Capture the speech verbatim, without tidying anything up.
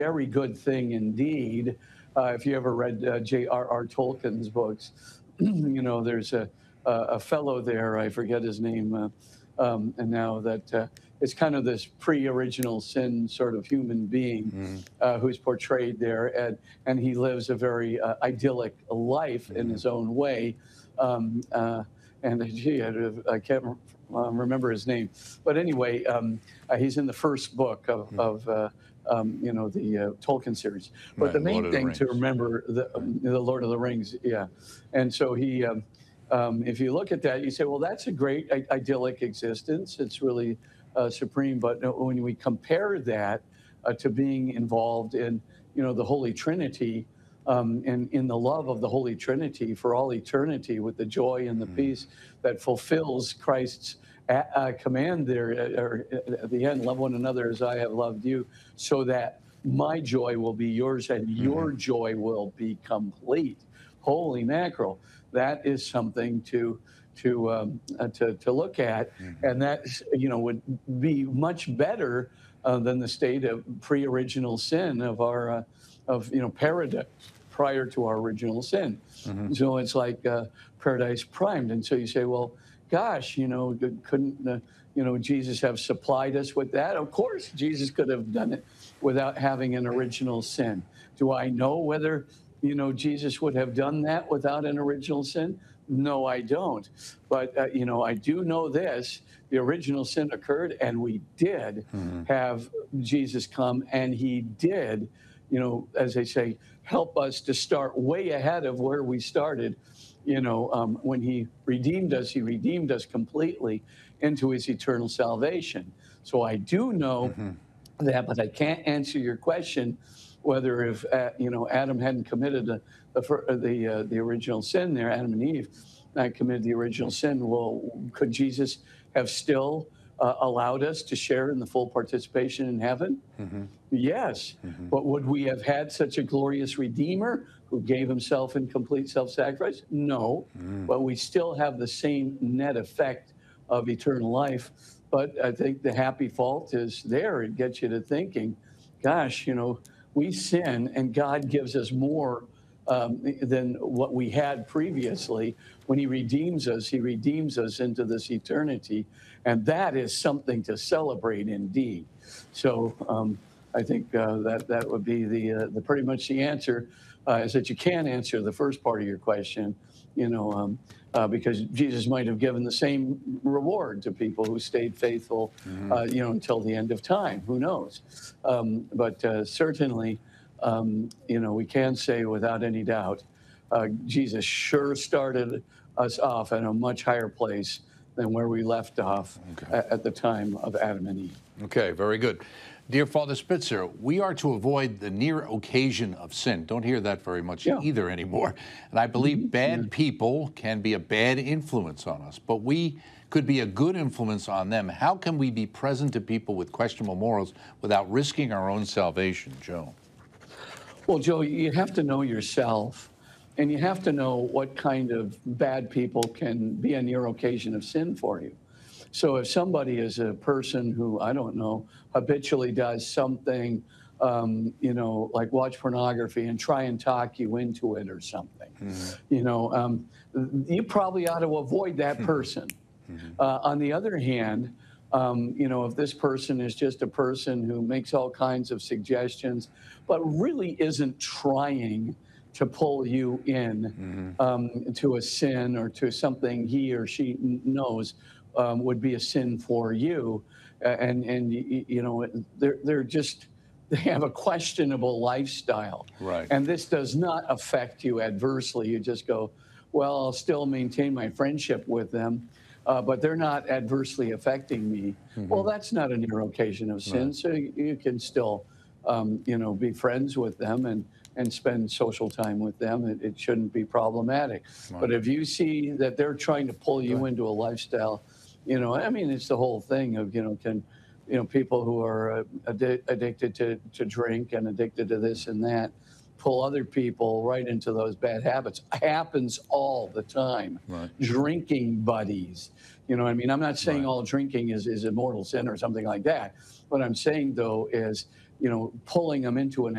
very good thing indeed. Uh, if you ever read uh, J R R. Tolkien's books, you know, there's a, a, a fellow there, I forget his name, uh, um, and now that uh, it's kind of this pre-original sin sort of human being Mm. uh, who's portrayed there, and, and he lives a very uh, idyllic life Mm. in his own way. Um, uh, and gee, I, I can't um, remember his name, but anyway, um, uh, he's in the first book of, Mm. of uh, um, you know, the uh, Tolkien series. But Right, the Lord main of the thing to Rings. remember, the, um, the Lord of the Rings, yeah. And so he, um, um, if you look at that, you say, well, that's a great I- idyllic existence. It's really uh, supreme. But when we compare that uh, to being involved in, you know, the Holy Trinity, um, and in the love of the Holy Trinity for all eternity, with the joy and the Mm. peace that fulfills Christ's a, a command there, uh, or at the end, love one another as I have loved you, so that my joy will be yours and your Mm-hmm. joy will be complete. Holy mackerel! That is something to to um, uh, to to look at, Mm-hmm. and that, you know, would be much better uh, than the state of pre-original sin of our uh, of you know paradise prior to our original sin. Mm-hmm. So it's like uh, paradise primed, and so you say, well, gosh, you know, couldn't uh, you know Jesus have supplied us with that? Of course, Jesus could have done it without having an original sin. Do I know whether you know Jesus would have done that without an original sin? No, I don't. But uh, you know, I do know this: the original sin occurred, and we did Mm-hmm. have Jesus come, and He did, you know, as they say, help us to start way ahead of where we started. You know, um, when He redeemed us, He redeemed us completely into His eternal salvation. So I do know Mm-hmm. that, but I can't answer your question whether if uh, you know Adam hadn't committed the the fir- uh, the, uh, the original sin there, Adam and Eve, not committed the original sin. Well, could Jesus have still uh, allowed us to share in the full participation in heaven? Mm-hmm. Yes, Mm-hmm. but would we have had such a glorious Redeemer who gave Himself in complete self-sacrifice? No, Mm. but we still have the same net effect of eternal life. But I think the happy fault is there. It gets you to thinking, gosh, you know, we sin and God gives us more um, than what we had previously. When He redeems us, He redeems us into this eternity. And that is something to celebrate indeed. So um, I think uh, that that would be the, uh, the pretty much the answer, uh, is that you can't answer the first part of your question, you know, um, uh, because Jesus might have given the same reward to people who stayed faithful, Mm-hmm. uh, you know, until the end of time. Who knows? Um, but uh, certainly, um, you know, we can say without any doubt, uh, Jesus sure started us off at a much higher place than where we left off Okay. at, at the time of Adam and Eve. Okay, very good. Dear Father Spitzer, we are to avoid the near occasion of sin. Don't hear that very much Yeah. either anymore. And I believe Mm-hmm. bad Yeah. people can be a bad influence on us, but we could be a good influence on them. How can we be present to people with questionable morals without risking our own salvation, Joe? Well, Joe, you have to know yourself, and you have to know what kind of bad people can be a near occasion of sin for you. So if somebody is a person who, I don't know, habitually does something, um, you know, like watch pornography and try and talk you into it or something, Mm-hmm. you know, um, you probably ought to avoid that person. Mm-hmm. Uh, on the other hand, um, you know, if this person is just a person who makes all kinds of suggestions, but really isn't trying to pull you in Mm-hmm. um, to a sin or to something he or she n- knows um, would be a sin for you, uh, and and y- you know, they're they're just they have a questionable lifestyle, Right. and this does not affect you adversely. You just go, well, I'll still maintain my friendship with them, uh, but they're not adversely affecting me. Well, Mm-hmm. that's not a near occasion of sin, Right. so you, you can still, um, you know, be friends with them and and spend social time with them. It, it shouldn't be problematic. But Right. if you see that they're trying to pull Go you ahead. into a lifestyle, you know, I mean, it's the whole thing of, you know, can, you know, people who are uh, addi- addicted to, to drink and addicted to this and that pull other people right into those bad habits. Happens all the time. Right. Drinking buddies. You know what I mean? I'm not saying Right. all drinking is, is a mortal sin or something like that. What I'm saying, though, is, you know, pulling them into an